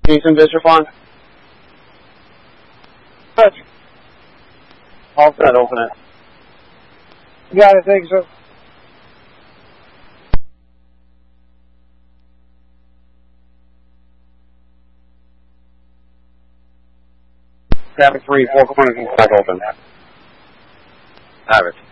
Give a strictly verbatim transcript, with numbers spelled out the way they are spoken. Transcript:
Jason Bishopon. Touch. All set, open it. You got it, thank you, sir. Traffic three, four corners and back open. Have it.